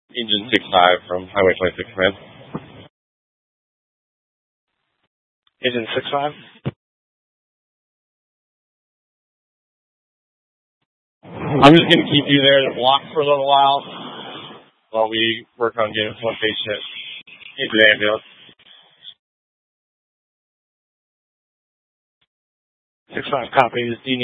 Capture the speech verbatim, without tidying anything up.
Agent six five from Highway twenty-six, man. Agent six five? I'm just going to keep you there to block for a little while while we work on getting one patient into the ambulance. six five copies. Do you need